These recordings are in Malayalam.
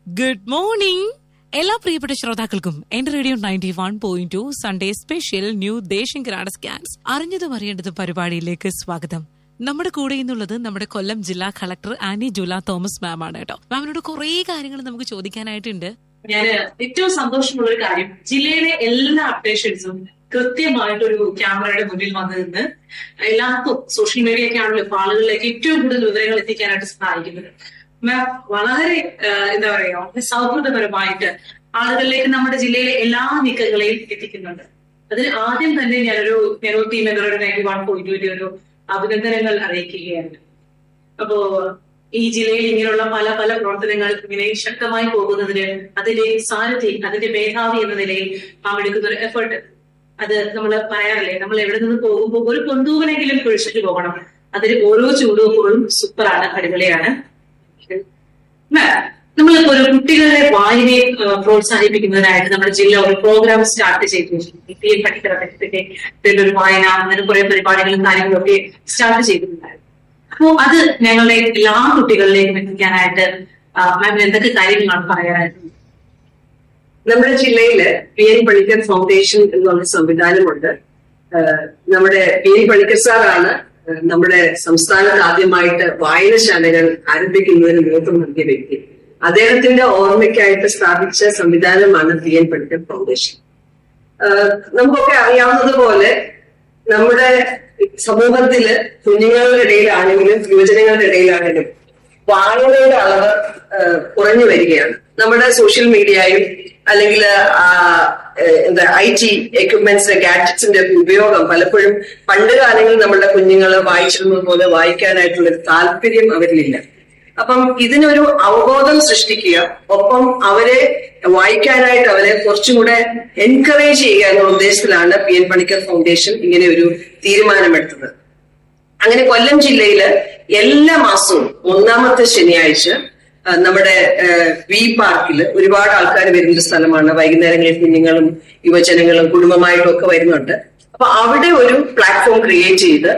ഗുഡ് മോർണിംഗ് എല്ലാ പ്രിയപ്പെട്ട ശ്രോതാക്കൾക്കും എന്റെ radio 91.2 Sunday special new ദേശിംഗ്രാഡ് scans അറിഞ്ഞതും അറിയേണ്ടതും പരിപാടിയിലേക്ക് സ്വാഗതം. നമ്മുടെ കൂടെ ഇന്നുള്ളത് നമ്മുടെ കൊല്ലം ജില്ലാ കളക്ടർ ആനി ജൂല തോമസ് മാം ആണ് കേട്ടോ. മാമിനോട് കുറെ കാര്യങ്ങൾ നമുക്ക് ചോദിക്കാനായിട്ടുണ്ട്. ഞാൻ ഏറ്റവും സന്തോഷമുള്ള ഒരു കാര്യം, ജില്ലയിലെ എല്ലാ അപ്ഡേഷൻസും കൃത്യമായിട്ടൊരു ക്യാമറയുടെ മുന്നിൽ വന്നു നിന്ന് എല്ലാവർക്കും സോഷ്യൽ മീഡിയ ഒക്കെ ആണല്ലോ ആളുകളിലേക്ക് ഏറ്റവും കൂടുതൽ വിവരങ്ങൾ എത്തിക്കാനായിട്ട് സഹായിക്കുന്നത്. മാം വളരെ എന്താ പറയാ സൗഹൃദപരമായിട്ട് ആളുകളിലേക്ക് നമ്മുടെ ജില്ലയിലെ എല്ലാ നീക്കങ്ങളെയും എത്തിക്കുന്നുണ്ട്. അതിന് ആദ്യം തന്നെ ഞാനൊരു ടീം മെമ്പറുടെ 91.2 ഒരു അഭിനന്ദനങ്ങൾ അറിയിക്കുകയാണ്. അപ്പോ ഈ ജില്ലയിൽ ഇങ്ങനെയുള്ള പല പല പ്രവർത്തനങ്ങൾ ഇങ്ങനെ ശക്തമായി പോകുന്നതിന് അതിന്റെ സാരഥി, അതിന്റെ മേധാവി എന്ന നിലയിൽ എടുക്കുന്ന ഒരു എഫേർട്ട്, അത് നമ്മൾ പറയാറില്ലേ, നമ്മൾ എവിടെ നിന്ന് പോകുമ്പോൾ ഒരു കൊന്തൂവനെങ്കിലും കുഴിച്ചിട്ട് പോകണം. അതിന് ഓരോ ചൂടുമ്പോഴും സൂപ്പറാണ്, അടിപൊളിയാണ്. നമ്മളിപ്പോ ഒരു കുട്ടികളുടെ വായനയെ പ്രോത്സാഹിപ്പിക്കുന്നതിനായിട്ട് നമ്മുടെ ജില്ല ഒരു പ്രോഗ്രാം സ്റ്റാർട്ട് ചെയ്തിട്ടുണ്ട്. പഠിക്കുന്ന ഒരു വായന, അങ്ങനെ കുറെ പരിപാടികളും കാര്യങ്ങളും ഒക്കെ സ്റ്റാർട്ട് ചെയ്തിട്ടുണ്ടായിരുന്നു. അപ്പോ അത് ഞങ്ങളുടെ എല്ലാ കുട്ടികളിലേക്കും എത്തിക്കാനായിട്ട് മാം എന്തൊക്കെ കാര്യങ്ങളാണ് പറയാനായിട്ട്? നമ്മുടെ ജില്ലയില് പി എൻ പണിക്കർ ഫൗണ്ടേഷൻ എന്നുള്ള സംവിധാനമുണ്ട്. നമ്മുടെ പി എൻ പണിക്കർ സാറാണ് നമ്മുടെ സംസ്ഥാനത്ത് ആദ്യമായിട്ട് വായനശാലകൾ ആരംഭിക്കുന്നതിന് നേതൃത്വം നൽകിയ വ്യക്തി. അദ്ദേഹത്തിന്റെ ഓർമ്മയ്ക്കായിട്ട് സ്ഥാപിച്ച സംവിധാനമാണ് പി എൻ പണിക്കർ ഫൗണ്ടേഷൻ. നമുക്കൊക്കെ അറിയാവുന്നതുപോലെ നമ്മുടെ സമൂഹത്തില് കുഞ്ഞുങ്ങളുടെ ഇടയിലാണെങ്കിലും യുവജനങ്ങളുടെ ഇടയിലാണെങ്കിലും വായനയുടെ അളവ് കുറഞ്ഞു വരികയാണ്. നമ്മുടെ സോഷ്യൽ മീഡിയയും അല്ലെങ്കിൽ IT എക്യുപ്മെന്റ്സ്, ഗാഡ്ജറ്റ്സിന്റെ ഉപയോഗം പലപ്പോഴും പണ്ട് കാലങ്ങളിൽ നമ്മളുടെ കുഞ്ഞുങ്ങൾ വായിച്ചിരുന്നത് പോലെ വായിക്കാനായിട്ടുള്ളൊരു താല്പര്യം അവരിലില്ല. അപ്പം ഇതിനൊരു അവബോധം സൃഷ്ടിക്കുക, ഒപ്പം അവരെ വായിക്കാനായിട്ട് അവരെ കുറച്ചും കൂടെ എൻകറേജ് ചെയ്യുക എന്ന ഉദ്ദേശത്തിലാണ് പി എൻ പണിക്കർ ഫൗണ്ടേഷൻ ഇങ്ങനെ ഒരു തീരുമാനമെടുത്തത്. അങ്ങനെ കൊല്ലം ജില്ലയില് എല്ലാ മാസവും ഒന്നാമത്തെ ശനിയാഴ്ച നമ്മുടെ വി പാർക്കിൽ ഒരുപാട് ആൾക്കാർ വരുന്ന സ്ഥലമാണ്. വൈകുന്നേരങ്ങളിൽ കുഞ്ഞുങ്ങളും യുവജനങ്ങളും കുടുംബമായിട്ടും ഒക്കെ വരുന്നുണ്ട്. അപ്പൊ അവിടെ ഒരു പ്ലാറ്റ്ഫോം ക്രിയേറ്റ് ചെയ്ത്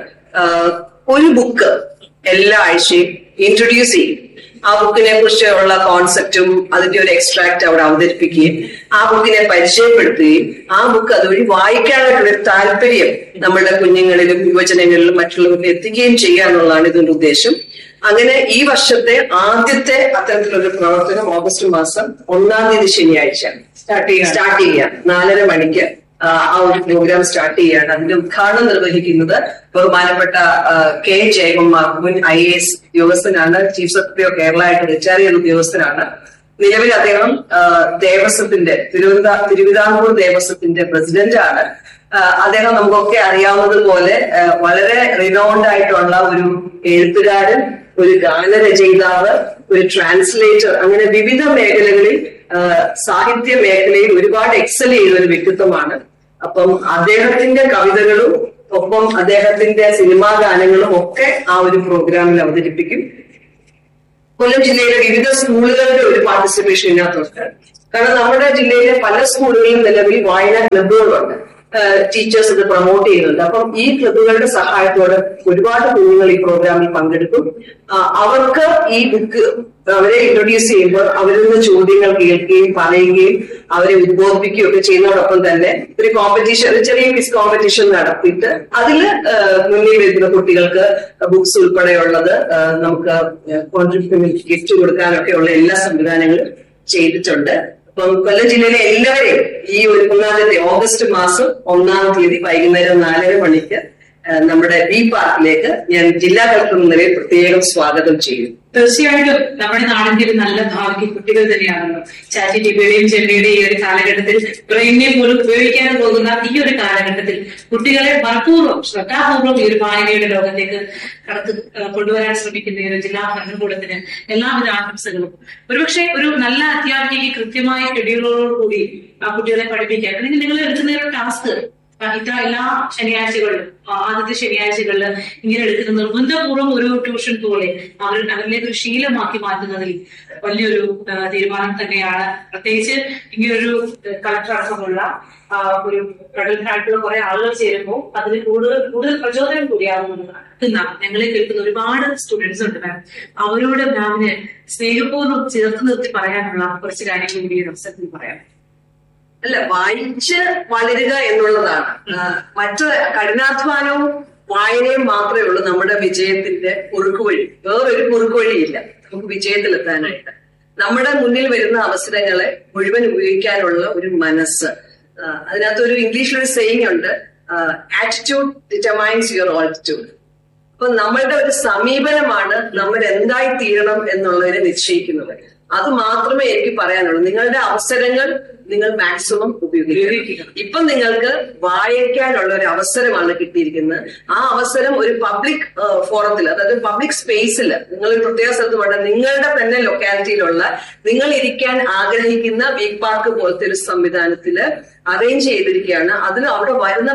ഒരു ബുക്ക് എല്ലാ ആഴ്ചയും ഇൻട്രൊഡ്യൂസ് ചെയ്യും. ആ ബുക്കിനെ കുറിച്ചുള്ള കോൺസെപ്റ്റും അതിന്റെ ഒരു എക്സ്ട്രാക്ട് അവിടെ അവതരിപ്പിക്കുകയും ആ ബുക്കിനെ പരിചയപ്പെടുത്തുകയും ആ ബുക്ക് അതുവഴി വായിക്കാനായിട്ടുള്ള താല്പര്യം നമ്മുടെ കുഞ്ഞുങ്ങളിലും യുവജനങ്ങളിലും മറ്റുള്ളവരിലും എത്തിക്കുകയും ചെയ്യുക എന്നുള്ളതാണ് ഇതിന്റെ ഉദ്ദേശം. അങ്ങനെ ഈ വർഷത്തെ ആദ്യത്തെ അത്തരത്തിലൊരു പ്രവർത്തനം ഓഗസ്റ്റ് മാസം 1-ാം തീയതി ശനിയാഴ്ച സ്റ്റാർട്ട് ചെയ്യാം. 4:30 മണിക്ക് ആ ഒരു പ്രോഗ്രാം സ്റ്റാർട്ട് ചെയ്യാണ്. അതിന്റെ ഉദ്ഘാടനം നിർവഹിക്കുന്നത് ബഹുമാനപ്പെട്ട കെ ജയകുമാർ, മുൻ IAS ഉദ്യോഗസ്ഥനാണ്. ചീഫ് സെക്രട്ടറി ഓഫ് കേരള ആയിട്ട് റിട്ടയർ ചെയ്ത ഉദ്യോഗസ്ഥനാണ്. നിലവിൽ അദ്ദേഹം ദേവസ്വത്തിന്റെ തിരുവിതാംകൂർ ദേവസ്വത്തിന്റെ പ്രസിഡന്റാണ്. അദ്ദേഹം നമുക്കൊക്കെ അറിയാവുന്നതുപോലെ വളരെ റിനൗണ്ട് ആയിട്ടുള്ള ഒരു എഴുത്തുകാരൻ, ഒരു ഗാനരചയിതാവ്, ഒരു ട്രാൻസ്ലേറ്റർ, അങ്ങനെ വിവിധ മേഖലകളിൽ സാഹിത്യ മേഖലയിൽ ഒരുപാട് എക്സൽ ചെയ്ത ഒരു വ്യക്തിത്വമാണ്. അപ്പം അദ്ദേഹത്തിന്റെ കവിതകളും ഒപ്പം അദ്ദേഹത്തിന്റെ സിനിമാ ഗാനങ്ങളും ഒക്കെ ആ ഒരു പ്രോഗ്രാമിൽ അവതരിപ്പിക്കും. കൊല്ലം ജില്ലയിലെ വിവിധ സ്കൂളുകളുടെ ഒരു പാർട്ടിസിപ്പേഷൻ ഇതിനകത്തുണ്ട്. കാരണം നമ്മുടെ ജില്ലയിലെ പല സ്കൂളുകളിലും നിലവിൽ വായനാ ക്ലബ്ബുകളുണ്ട്. ടീച്ചേഴ്സ് ഇത് പ്രൊമോട്ട് ചെയ്യുന്നുണ്ട്. അപ്പം ഈ ക്ലബ്ബുകളുടെ സഹായത്തോടെ ഒരുപാട് കുഞ്ഞുങ്ങൾ ഈ പ്രോഗ്രാമിൽ പങ്കെടുക്കും. അവർക്ക് ഈ ബുക്ക് അവരെ ഇൻട്രൊഡ്യൂസ് ചെയ്യുമ്പോൾ അവരിൽ നിന്ന് ചോദ്യങ്ങൾ കേൾക്കുകയും പറയുകയും അവരെ ഉദ്ബോധിപ്പിക്കുകയും ഒക്കെ ചെയ്യുന്നതോടൊപ്പം തന്നെ ഒരു കോമ്പറ്റീഷൻ, ഒരു ചെറിയ ക്വിസ് കോമ്പറ്റീഷൻ നടത്തിയിട്ട് അതിൽ മുന്നിൽ വരുന്ന കുട്ടികൾക്ക് ബുക്സ് ഉൾപ്പെടെയുള്ളത് നമുക്ക് കോൺട്രിബ്യൂട്ട് ഗിഫ്റ്റ് കൊടുക്കാനൊക്കെ ഉള്ള എല്ലാ സംവിധാനങ്ങളും ചെയ്തിട്ടുണ്ട്. അപ്പം കൊല്ലം ജില്ലയിലെ എല്ലാവരെയും ഈ ഒരു ഓഗസ്റ്റ് മാസം 1-ാം തീയതി വൈകുന്നേരം 4:30 മണിക്ക് നമ്മുടെ വി പാർക്കിലേക്ക് ഞാൻ ജില്ലാ കളക്ടർ എന്ന നിലയിൽ പ്രത്യേകം സ്വാഗതം ചെയ്യും. തീർച്ചയായിട്ടും നമ്മുടെ നാടിന്റെ ഒരു നല്ല ഭാവിക്ക് കുട്ടികൾ തന്നെയാണല്ലോ. ചാറ്റിടിയുടെയും ചെമ്മയുടെയും ഈ ഒരു കാലഘട്ടത്തിൽ ബ്രെയിനെ പോലും ഉപയോഗിക്കാൻ പോകുന്ന ഈ ഒരു കാലഘട്ടത്തിൽ കുട്ടികളെ മനഃപൂർവ്വം ശ്രദ്ധാപൂർവ്വം ഈ ഒരു വായനയുടെ ലോകത്തേക്ക് കൊണ്ടുവരാൻ ശ്രമിക്കുന്ന ഒരു ജില്ലാ ഭരണകൂടത്തിന് എല്ലാവിധ ആശംസകളും. ഒരുപക്ഷെ ഒരു നല്ല അധ്യാപികയ്ക്ക് കൃത്യമായ ഷെഡ്യൂളോടുകൂടി ആ കുട്ടികളെ പഠിപ്പിക്കാൻ, അല്ലെങ്കിൽ നിങ്ങൾ എടുക്കുന്ന ഒരു ടാസ്ക് എല്ലാ ശനിയാഴ്ചകളിലും ആദ്യത്തെ ശനിയാഴ്ചകളിൽ ഇങ്ങനെ എടുക്കുന്ന നിർബന്ധപൂർവ്വം ഒരു ട്യൂഷൻ പോലെ അവരിലേക്ക് ഒരു ശീലമാക്കി മാറ്റുന്നതിൽ വലിയൊരു തീരുമാനം തന്നെയാണ്. പ്രത്യേകിച്ച് ഇങ്ങനൊരു കളക്ടർ അടക്കമുള്ള ഒരു പ്രഗത്ഭരായിട്ടുള്ള കുറെ ആളുകൾ ചേരുമ്പോൾ അതിന് കൂടുതൽ പ്രചോദനം കൂടിയാകുന്നതാണ്. ഞങ്ങളെ കേൾക്കുന്ന ഒരുപാട് സ്റ്റുഡൻസ് ഉണ്ട് മാം. അവരോട് മാമിന് സ്നേഹപൂർവ്വം ചേർത്ത് നിർത്തി പറയാനുള്ള കുറച്ച് കാര്യങ്ങൾ കൂടി അവസരത്തിൽ പറയാം. അല്ല, വായിച്ച് വളരുക എന്നുള്ളതാണ്. മറ്റ് കഠിനാധ്വാനവും വായനയും മാത്രമേ ഉള്ളൂ നമ്മുടെ വിജയത്തിന്റെ കുറുക്കുവഴി. വേറൊരു കുറുക്കുവഴിയില്ല നമുക്ക് വിജയത്തിലെത്താനായിട്ട്. നമ്മുടെ മുന്നിൽ വരുന്ന അവസരങ്ങളെ മുഴുവൻ ഉപയോഗിക്കാനുള്ള ഒരു മനസ്സ്. അതിനകത്തൊരു ഇംഗ്ലീഷിലൊരു സെയിങ് ഉണ്ട്, ആറ്റിറ്റ്യൂഡ് ഡിറ്റർമൈൻസ് യുവർ ആൾട്ടിറ്റ്യൂഡ്. അപ്പൊ നമ്മളുടെ ഒരു സമീപനമാണ് നമ്മൾ എന്തായി തീരണം എന്നുള്ളതിനെ നിശ്ചയിക്കുന്നത്. അത് മാത്രമേ എനിക്ക് പറയാനുള്ളൂ. നിങ്ങളുടെ അവസരങ്ങൾ നിങ്ങൾ മാക്സിമം ഉപയോഗിക്കുക. ഇപ്പൊ നിങ്ങൾക്ക് വായിക്കാനുള്ള ഒരു അവസരമാണ് കിട്ടിയിരിക്കുന്നത്. ആ അവസരം ഒരു പബ്ലിക് ഫോറത്തിൽ, അതായത് പബ്ലിക് സ്പേസിൽ, നിങ്ങൾ ഒരു പ്രത്യേക സ്ഥലത്ത് വേണ്ട നിങ്ങളുടെ തന്നെ ലൊക്കാലിറ്റിയിലുള്ള നിങ്ങൾ ഇരിക്കാൻ ആഗ്രഹിക്കുന്ന വീക്ക് പാർക്ക് പോലത്തെ ഒരു സംവിധാനത്തില് അറേഞ്ച് ചെയ്തിരിക്കുകയാണ്. അതിൽ അവിടെ വരുന്ന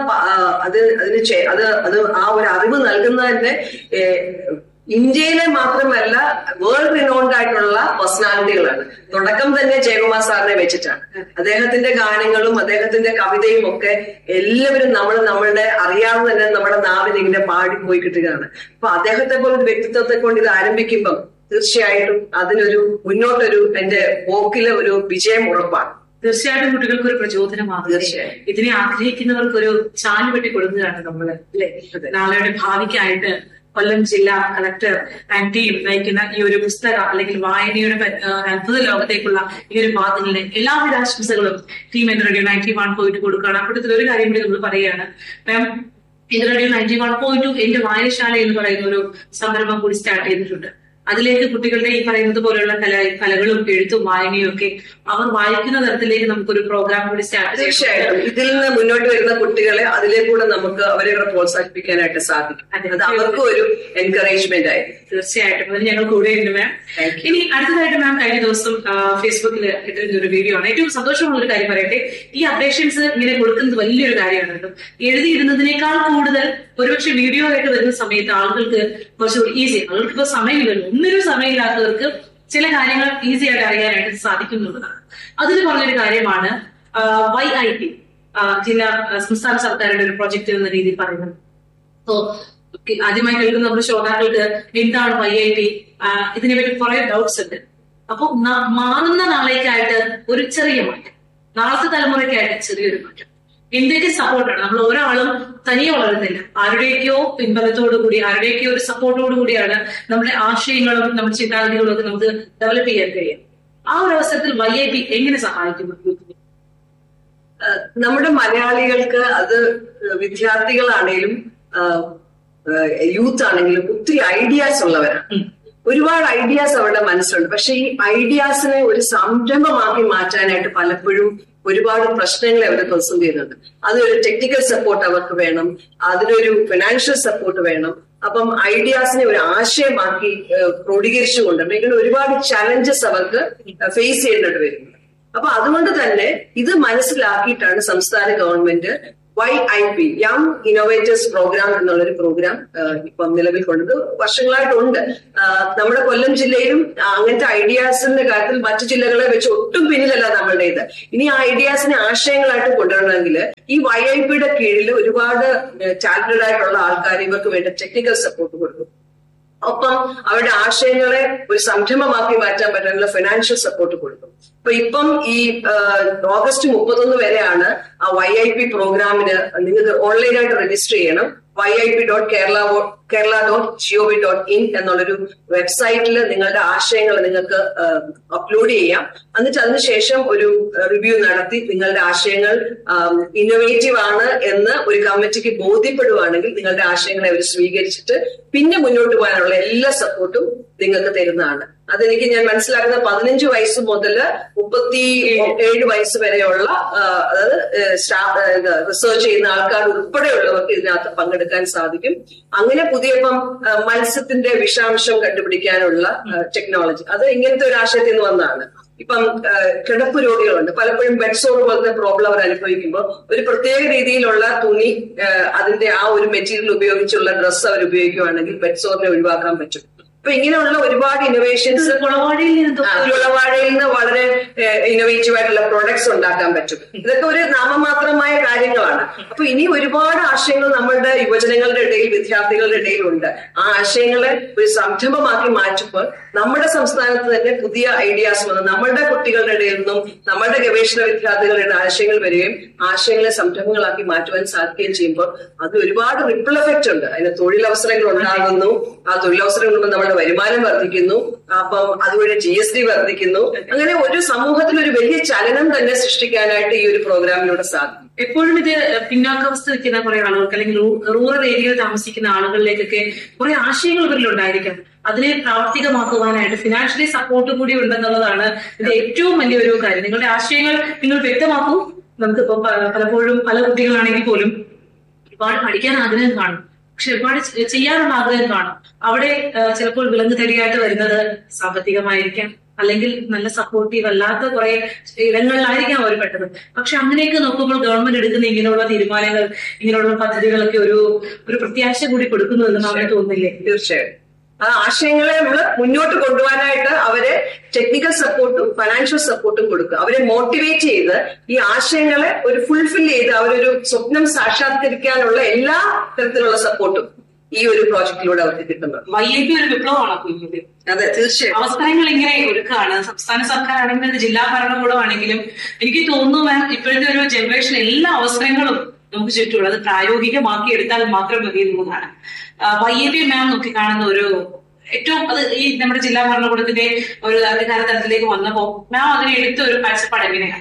അത് ആ ഒരു അറിവ് നൽകുന്നതിന്റെ ഇന്ത്യയിലെ മാത്രമല്ല വേൾഡ് റിനോൺഡ് ആയിട്ടുള്ള പേഴ്സണാലിറ്റികളാണ്. തുടക്കം തന്നെ ജയകുമാർ സാറിനെ വെച്ചിട്ടാണ്. അദ്ദേഹത്തിന്റെ ഗാനങ്ങളും അദ്ദേഹത്തിന്റെ കവിതയും ഒക്കെ എല്ലാവരും നമ്മളുടെ അറിയാവുന്ന തന്നെ നമ്മുടെ നാവിൽ ഇങ്ങനെ പാടിപ്പോയി കിട്ടുകയാണ്. അപ്പൊ അദ്ദേഹത്തെ പോലെ ഒരു വ്യക്തിത്വത്തെ കൊണ്ട് ഇത് ആരംഭിക്കുമ്പം തീർച്ചയായിട്ടും അതിനൊരു മുന്നോട്ടൊരു എന്റെ പോക്കിലെ ഒരു വിജയം ഉറപ്പാണ്. തീർച്ചയായിട്ടും കുട്ടികൾക്ക് ഒരു പ്രചോദനമാണ്. തീർച്ചയായും ഇതിനെ ആഗ്രഹിക്കുന്നവർക്കൊരു ചാല് വെട്ടി കൊടുക്കുകയാണ് നമ്മള്, അല്ലെ? നാളെയുടെ ഭാവിക്കായിട്ട് കൊല്ലം ജില്ലാ കളക്ടർ ആൻഡ് ടീം നയിക്കുന്ന ഈ ഒരു പുസ്തക അല്ലെങ്കിൽ വായനയുടെ അത്ഭുത ലോകത്തേക്കുള്ള ഈ ഒരു പാതകളിലെ എല്ലാവിധ ആശംസകളും ടീം എൻ റേഡിയോ 91.2 കൊടുക്കുകയാണ്. അപ്പോഴത്തിൽ ഒരു കാര്യം കൂടി നമ്മൾ പറയുകയാണ്, മാം എൻ റേഡിയോ 91.2 എന്റെ വായനശാല എന്ന് പറയുന്ന ഒരു സംരംഭം കൂടി സ്റ്റാർട്ട് ചെയ്തിട്ടുണ്ട്. അതിലേക്ക് കുട്ടികളുടെ ഈ പറയുന്നത് പോലെയുള്ള കലകളും എഴുത്തും വായനയും ഒക്കെ അവർ വായിക്കുന്ന തരത്തിലേക്ക് നമുക്കൊരു പ്രോഗ്രാം കൂടി സ്റ്റാർട്ട് ചെയ്യാം. തീർച്ചയായിട്ടും ഇതിൽ നിന്ന് മുന്നോട്ട് വരുന്ന കുട്ടികളെ അതിലേക്കൂടെ നമുക്ക് അവരെ പ്രോത്സാഹിപ്പിക്കാനായിട്ട് സാധിക്കും. അത് അവർക്കും ഒരു എൻകറേജ്മെന്റ് ആയി. തീർച്ചയായിട്ടും അതിന് ഞങ്ങൾ കൂടെയുണ്ട് മാം. ഇനി അടുത്തതായിട്ട് മാം കഴിഞ്ഞ ദിവസം ഫേസ്ബുക്കിൽ ഇട്ടിരുന്ന ഒരു വീഡിയോ ആണ്. ഏറ്റവും സന്തോഷമുള്ള ഒരു കാര്യം പറയട്ടെ, ഈ അപ്ഡേഷൻസ് ഇങ്ങനെ കൊടുക്കുന്നത് വലിയൊരു കാര്യമാണ് കേട്ടോ. എഴുതിയിടുന്നതിനേക്കാൾ കൂടുതൽ ഒരുപക്ഷെ വീഡിയോ ആയിട്ട് വരുന്ന സമയത്ത് ആളുകൾക്ക് കുറച്ചുകൂടി ഈസി. ആളുകൾക്ക് ഇപ്പൊ സമയമില്ലല്ലോ, ഒന്നിനും സമയമില്ലാത്തവർക്ക് ചില കാര്യങ്ങൾ ഈസി ആയിട്ട് അറിയാനായിട്ട് സാധിക്കുന്നുള്ളതാണ്. അതിൽ പറഞ്ഞൊരു കാര്യമാണ് YIT, ജില്ലാ സംസ്ഥാന സർക്കാരിന്റെ ഒരു പ്രൊജക്ട് എന്ന രീതിയിൽ പറയുന്നത്. സോ ആദ്യമായി കേൾക്കുന്ന നമ്മുടെ ശ്രോതാക്കൾക്ക് എന്താണ് YIT, ഇതിനെപ്പറ്റി കുറെ ഡൗട്ട്സ് ഉണ്ട്. അപ്പൊ മാറുന്ന നാളേക്കായിട്ട് ഒരു ചെറിയ മാറ്റം, നാളത്തെ തലമുറയ്ക്കായിട്ട് ചെറിയൊരു മാറ്റം. എന്തൊക്കെ സപ്പോർട്ടാണ്, നമ്മൾ ഒരാളും തനിയെ വളരുന്നില്ല. ആരുടെയൊക്കെയോ പിൻബലത്തോടു കൂടി, ആരുടെയൊക്കെയോ ഒരു സപ്പോർട്ടോടു കൂടിയാണ് നമ്മുടെ ആശയങ്ങളും നമ്മുടെ ചിന്താഗതികളും ഒക്കെ നമുക്ക് ഡെവലപ്പ് ചെയ്യാൻ കഴിയും. ആ ഒരു അവസരത്തിൽ YIT എങ്ങനെ സഹായിക്കുന്നു? നമ്മുടെ മലയാളികൾക്ക്, അത് വിദ്യാർത്ഥികളാണെങ്കിലും യൂത്ത് ആണെങ്കിലും ഒത്തിരി ഐഡിയാസ് ഉള്ളവരാണ്. ഒരുപാട് ഐഡിയാസ് അവരുടെ മനസ്സിലുണ്ട്. പക്ഷെ ഈ ഐഡിയാസിനെ ഒരു സംരംഭമാക്കി മാറ്റാനായിട്ട് പലപ്പോഴും ഒരുപാട് പ്രശ്നങ്ങളെ അവർ പ്രസന്റ് ചെയ്യുന്നുണ്ട്. അതിനൊരു ടെക്നിക്കൽ സപ്പോർട്ട് അവർക്ക് വേണം, അതിനൊരു ഫിനാൻഷ്യൽ സപ്പോർട്ട് വേണം. അപ്പം ഐഡിയാസിനെ ഒരു ആശയമാക്കി ക്രോഡീകരിച്ചുകൊണ്ട് ഇങ്ങനെ ഒരുപാട് ചലഞ്ചസ് അവർക്ക് ഫേസ് ചെയ്യേണ്ടി വരുന്നുണ്ട്. അപ്പൊ അതുകൊണ്ട് തന്നെ ഇത് മനസ്സിലാക്കിയിട്ടാണ് സംസ്ഥാന government YIP, young innovators programme എന്നുള്ളൊരു പ്രോഗ്രാം ഇപ്പം നിലവിൽ കൊണ്ടത് വർഷങ്ങളായിട്ടുണ്ട്. നമ്മുടെ കൊല്ലം ജില്ലയിലും അങ്ങനത്തെ ഐഡിയാസിന്റെ കാര്യത്തിൽ മറ്റു ജില്ലകളെ വെച്ച് ഒട്ടും പിന്നിലല്ല നമ്മളുടേത്. ഇനി ആ ഐഡിയാസിനെ ആശയങ്ങളായിട്ട് കൊണ്ടുവരണമെങ്കിൽ ഈ YIPയുടെ കീഴിൽ ഒരുപാട് ടാലന്റഡ് ആയിട്ടുള്ള ആൾക്കാർ ഇവർക്ക് വേണ്ട ടെക്നിക്കൽ സപ്പോർട്ട് കൊടുക്കും. ഒപ്പം അവരുടെ ആശയങ്ങളെ ഒരു സംരംഭമാക്കി മാറ്റാൻ പറ്റാനുള്ള ഫിനാൻഷ്യൽ സപ്പോർട്ട് കൊടുക്കും. അപ്പൊ ഇപ്പം ഈ ഓഗസ്റ്റ് 31 വരെയാണ് ആ YIP പ്രോഗ്രാമിന് നിങ്ങൾക്ക് ഓൺലൈനായിട്ട് രജിസ്റ്റർ ചെയ്യണം. yip.kerala.gov.in എന്നുള്ളൊരു വെബ്സൈറ്റിൽ നിങ്ങളുടെ ആശയങ്ങൾ നിങ്ങൾക്ക് അപ്ലോഡ് ചെയ്യാം. എന്നിട്ട് അതിനുശേഷം ഒരു റിവ്യൂ നടത്തി നിങ്ങളുടെ ആശയങ്ങൾ ഇന്നോവേറ്റീവ് ആണ് എന്ന് ഒരു കമ്മിറ്റിക്ക് ബോധ്യപ്പെടുവാണെങ്കിൽ നിങ്ങളുടെ ആശയങ്ങളെ അവർ സ്വീകരിച്ചിട്ട് പിന്നെ മുന്നോട്ട് പോകാനുള്ള എല്ലാ സപ്പോർട്ടും നിങ്ങൾക്ക് തരുന്നതാണ്. അതെനിക്ക് ഞാൻ മനസ്സിലാക്കുന്ന 15 വയസ്സ് മുതൽ 37 വയസ്സ് വരെയുള്ള അതായത് റിസർച്ച് ചെയ്യുന്ന ആൾക്കാർ ഉൾപ്പെടെയുള്ളവർക്ക് ഇതിനകത്ത് പങ്കെടുക്കാൻ സാധിക്കും. അങ്ങനെ പുതിയപ്പം മത്സ്യത്തിന്റെ വിഷാംശം കണ്ടുപിടിക്കാനുള്ള ടെക്നോളജി, അത് ഇങ്ങനത്തെ ഒരു ആശയത്തിൽ നിന്ന് വന്നതാണ്. ഇപ്പം കിടപ്പ് രോഗികളുണ്ട്, പലപ്പോഴും ബെഡ് സോർ പോലത്തെ പ്രോബ്ലം അവർ അനുഭവിക്കുമ്പോൾ ഒരു പ്രത്യേക രീതിയിലുള്ള തുണി, അതിന്റെ ആ ഒരു മെറ്റീരിയൽ ഉപയോഗിച്ചുള്ള ഡ്രസ്സ് അവർ ഉപയോഗിക്കുകയാണെങ്കിൽ ബെഡ് സോറിനെ ഒഴിവാക്കാൻ പറ്റും. അപ്പൊ ഇങ്ങനെയുള്ള ഒരുപാട് ഇന്നോവേഷൻസ് കുളവാഴയിൽ നിന്ന് വളരെ ഇന്നോവേറ്റീവ് ആയിട്ടുള്ള പ്രോഡക്ട്സ് ഉണ്ടാക്കാൻ പറ്റും. ഇതൊക്കെ ഒരു നാമമാത്രമായ കാര്യങ്ങളാണ്. അപ്പൊ ഇനി ഒരുപാട് ആശയങ്ങൾ നമ്മളുടെ യുവജനങ്ങളുടെ ഇടയിൽ, വിദ്യാർത്ഥികളുടെ ഇടയിലുണ്ട്. ആ ആശയങ്ങളെ ഒരു സംരംഭമാക്കി മാറ്റുമ്പോൾ നമ്മുടെ സംസ്ഥാനത്ത് തന്നെ പുതിയ ഐഡിയാസ് വന്ന് നമ്മളുടെ കുട്ടികളുടെ ഇടയിൽ നിന്നും നമ്മളുടെ ഗവേഷണ വിദ്യാർത്ഥികളുടെ ആശയങ്ങൾ വരികയും ആശയങ്ങളെ സംരംഭങ്ങളാക്കി മാറ്റുവാൻ സാധിക്കുകയും ചെയ്യുമ്പോൾ അത് ഒരുപാട് റിപ്പിൾ എഫക്റ്റ് ഉണ്ട്. അതിന് തൊഴിലവസരങ്ങൾ ഉണ്ടാകുന്നു. ആ തൊഴിലവസരങ്ങൾ കൊണ്ട് നമ്മുടെ വരുമാനം വർദ്ധിക്കുന്നു. അപ്പം അതുവഴി GST വർദ്ധിക്കുന്നു. അങ്ങനെ ഒരു സമൂഹത്തിൽ ഒരു വലിയ ചലനം തന്നെ സൃഷ്ടിക്കാനായിട്ട് ഈ ഒരു പ്രോഗ്രാമിലൂടെ സാധിക്കും. എപ്പോഴും ഇത് പിന്നാക്കാവസ്ഥ നിൽക്കുന്ന കുറെ ആളുകൾക്ക് അല്ലെങ്കിൽ റൂറൽ ഏരിയയിൽ താമസിക്കുന്ന ആളുകളിലേക്കൊക്കെ കുറെ ആശയങ്ങൾ ഇവരിലുണ്ടായിരിക്കാം. അതിനെ പ്രാവർത്തികമാക്കുവാനായിട്ട് ഫിനാൻഷ്യലി സപ്പോർട്ട് കൂടി ഉണ്ടെന്നുള്ളതാണ് ഇത് ഏറ്റവും വലിയൊരു കാര്യം. നിങ്ങളുടെ ആശയങ്ങൾ നിങ്ങൾ വ്യക്തമാക്കൂ. നമുക്കിപ്പോ പലപ്പോഴും പല കുട്ടികളാണെങ്കിൽ പോലും ഒരുപാട് പഠിക്കാൻ ആഗ്രഹം കാണും, പക്ഷെ ഒരുപാട് ചെയ്യാനുള്ള ആഗ്രഹം കാണും. അവിടെ ചിലപ്പോൾ വിലങ്ങ് തടിയായിട്ട് വരുന്നത് സാമ്പത്തികമായിരിക്കാം, അല്ലെങ്കിൽ നല്ല സപ്പോർട്ടീവ് അല്ലാത്ത കുറെ ഇടങ്ങളിലായിരിക്കാം അവർ പെട്ടത്. പക്ഷെ അങ്ങനെയൊക്കെ നോക്കുമ്പോൾ ഗവൺമെന്റ് എടുക്കുന്ന ഇങ്ങനെയുള്ള തീരുമാനങ്ങൾ, ഇങ്ങനെയുള്ള പദ്ധതികളൊക്കെ ഒരു പ്രത്യാശ കൂടി കൊടുക്കുന്നു എന്ന് അവരെ തോന്നുന്നില്ലേ? തീർച്ചയായും ആ ആശയങ്ങളെ നമ്മൾ മുന്നോട്ട് കൊണ്ടുപോകാനായിട്ട് അവരെ ടെക്നിക്കൽ സപ്പോർട്ടും ഫൈനാൻഷ്യൽ സപ്പോർട്ടും കൊടുക്കുക. അവരെ മോട്ടിവേറ്റ് ചെയ്ത് ഈ ആശയങ്ങളെ ഒരു ഫുൾഫിൽ ചെയ്ത് അവരൊരു സ്വപ്നം സാക്ഷാത്കരിക്കാനുള്ള എല്ലാ തരത്തിലുള്ള സപ്പോർട്ടും ഈ ഒരു പ്രോജക്റ്റിലൂടെ അവർക്ക് കിട്ടുന്നത്. YIP ഒരു വിപ്ലവമാണ്. അതെ, തീർച്ചയായും അവസരങ്ങൾ ഇങ്ങനെ ഒരുക്കാണ്. സംസ്ഥാന സർക്കാർ ആണെങ്കിലും ജില്ലാ ഭരണകൂടമാണെങ്കിലും എനിക്ക് തോന്നുന്നു മാം, ഇപ്പോഴത്തെ ഒരു ജനറേഷൻ എല്ലാ അവസരങ്ങളും നമുക്ക് ചുറ്റുമുള്ള അത് പ്രായോഗികമാക്കി എടുത്താൽ മാത്രം മതി എന്നുള്ളതാണ്. YIP മാം നോക്കിക്കാണുന്ന ഒരു ഏറ്റവും അത് ഈ നമ്മുടെ ജില്ലാ ഭരണകൂടത്തിന്റെ ഒരു അധികാര തലത്തിലേക്ക് വന്നപ്പോ മാം അതിനെ എടുത്ത ഒരു കാഴ്ചപ്പാട് എങ്ങനെയാണ്?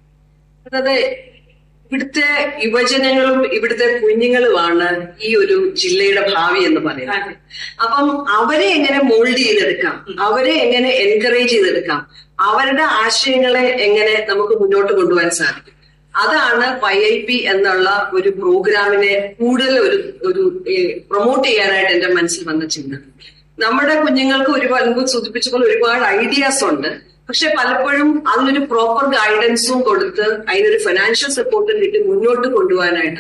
അതായത് ഇവിടുത്തെ യുവജനങ്ങളും ഇവിടുത്തെ കുഞ്ഞുങ്ങളുമാണ് ഈ ഒരു ജില്ലയുടെ ഭാവി എന്ന് പറയുന്നത്. അപ്പം അവരെ എങ്ങനെ മോൾഡ് ചെയ്തെടുക്കാം, അവരെ എങ്ങനെ എൻകറേജ് ചെയ്തെടുക്കാം, അവരുടെ ആശയങ്ങളെ എങ്ങനെ നമുക്ക് മുന്നോട്ട് കൊണ്ടുപോകാൻ സാധിക്കും, അതാണ് YIP എന്നുള്ള ഒരു പ്രോഗ്രാമിനെ കൂടുതൽ ഒരു പ്രൊമോട്ട് ചെയ്യാനായിട്ട് എന്റെ മനസ്സിൽ വന്ന ചിന്ത. നമ്മുടെ കുഞ്ഞുങ്ങൾക്ക് മുൻപ് സൂചിപ്പിച്ചപ്പോൾ ഒരുപാട് ഐഡിയാസ് ഉണ്ട്. പക്ഷെ പലപ്പോഴും അതിനൊരു പ്രോപ്പർ ഗൈഡൻസും കൊടുത്ത് അതിനൊരു ഫിനാൻഷ്യൽ സപ്പോർട്ടും കിട്ടി മുന്നോട്ട് കൊണ്ടുപോകാനായിട്ട്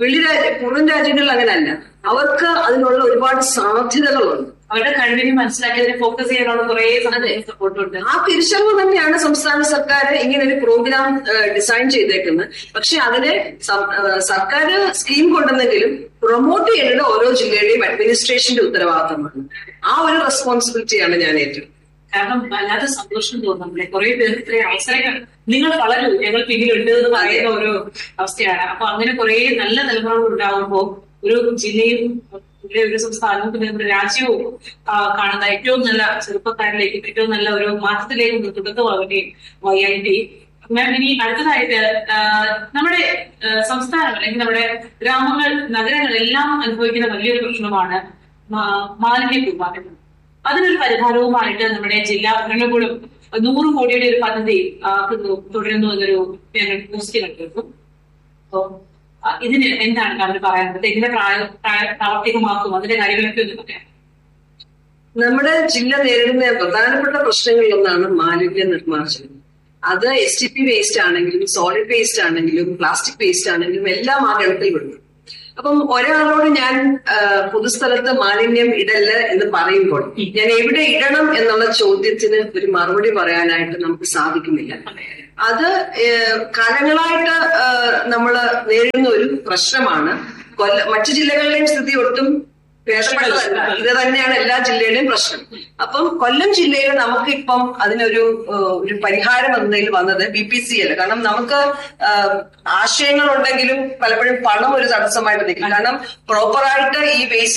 പുറം രാജ്യങ്ങളിൽ അങ്ങനെയല്ല. അവർക്ക് അതിനുള്ള ഒരുപാട് സാധ്യതകളുണ്ട്. അവരുടെ കഴിവിനെ മനസ്സിലാക്കി അതിനെ ഫോക്കസ് ചെയ്യാനുള്ള കുറെ സപ്പോർട്ടുണ്ട്. ആ തിരിച്ചറിവ് തന്നെയാണ് സംസ്ഥാന സർക്കാർ ഇങ്ങനെ ഒരു പ്രോഗ്രാം ഡിസൈൻ ചെയ്തേക്കുന്നത്. പക്ഷെ അതിനെ സർക്കാർ സ്കീം കൊണ്ടുവന്നെങ്കിലും പ്രൊമോട്ട് ചെയ്യേണ്ടത് ഓരോ ജില്ലയുടെയും അഡ്മിനിസ്ട്രേഷന്റെ ഉത്തരവാദിത്തമാണ്. ആ ഒരു റെസ്പോൺസിബിലിറ്റിയാണ് ഞാൻ ഏറ്റവും. കാരണം വല്ലാത്ത സന്തോഷം തോന്നുന്നില്ലേ, കുറെ പേർക്ക് ഇത്രയും അവസരങ്ങൾ നിങ്ങൾ വളരും, ഞങ്ങൾ പിന്നിലുണ്ട് എന്ന് പറയുന്ന ഒരു അവസ്ഥയാണ്. അപ്പൊ അങ്ങനെ കുറെ നല്ല തലമുറകൾ ഉണ്ടാകുമ്പോ ഒരു ജില്ലയും ഒരു സംസ്ഥാനവും പിന്നെ നമ്മുടെ രാജ്യവും കാണുന്ന ഏറ്റവും നല്ല ചെറുപ്പക്കാരിലേക്ക്, ഏറ്റവും നല്ല ഒരു മാറ്റത്തിലേക്ക് തുടക്കമാകട്ടെ YIP. മാം, ഇനി അടുത്തതായിട്ട് നമ്മുടെ സംസ്ഥാനം അല്ലെങ്കിൽ നമ്മുടെ ഗ്രാമങ്ങൾ, നഗരങ്ങൾ എല്ലാം അനുഭവിക്കുന്ന വലിയൊരു പ്രശ്നമാണ് മാലിന്യ നിർമ്മാർജ്ജനം. അതിനൊരു പരിഹാരവുമായിട്ട് നമ്മുടെ ജില്ലാ ഭരണകൂടം 100 കോടിയുടെ ഒരു പദ്ധതി തുടരുന്നു എന്നൊരു പോസ്റ്റ് കണ്ടിരുന്നു. അപ്പോ ഇതിന് എന്താണ് അവർ പറയാനുള്ളത്? എങ്ങനെ പ്രാവർത്തികമാക്കും അതിന്റെ കാര്യങ്ങളൊക്കെ ഒന്ന് പറയാം. നമ്മുടെ ജില്ല നേരിടുന്ന പ്രധാനപ്പെട്ട പ്രശ്നങ്ങളിലൊന്നാണ് മാലിന്യ നിർമ്മാർജ്ജനം. അത് STP വേസ്റ്റ് ആണെങ്കിലും സോളിഡ് വേസ്റ്റ് ആണെങ്കിലും പ്ലാസ്റ്റിക് വേസ്റ്റ് ആണെങ്കിലും എല്ലാം ആ ഗണത്തിൽ വിടുന്നു. അപ്പം ഒരാളോട് ഞാൻ പൊതുസ്ഥലത്ത് മാലിന്യം ഇടല് എന്ന് പറയുമ്പോൾ ഞാൻ എവിടെ ഇടണം എന്നുള്ള ചോദ്യത്തിന് ഒരു മറുപടി പറയാനായിട്ട് നമുക്ക് സാധിക്കുന്നില്ല. അത് കാലങ്ങളായിട്ട് നമ്മൾ നേരിടുന്ന ഒരു പ്രശ്നമാണ്. മറ്റു ജില്ലകളിലെയും സ്ഥിതി ഒട്ടും ഭേദപ്പെട്ടതല്ല. ഇത് തന്നെയാണ് എല്ലാ ജില്ലയുടെയും പ്രശ്നം. അപ്പം കൊല്ലം ജില്ലയിൽ നമുക്ക് ഇപ്പം അതിനൊരു പരിഹാരം എന്നതിൽ വന്നത് BPCL. കാരണം നമുക്ക് ആശയങ്ങൾ ഉണ്ടെങ്കിലും പലപ്പോഴും പണം ഒരു തടസ്സമായിട്ട് നിൽക്കും. കാരണം പ്രോപ്പറായിട്ട് ഈ വേസ്റ്റ്